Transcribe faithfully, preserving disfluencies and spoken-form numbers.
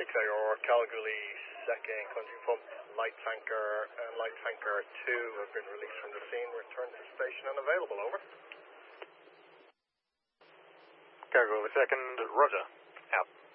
six Air, Calgary second, country pump, light tanker and light tanker two have been released from the scene, return to station and available, over. Calgary second, roger, out.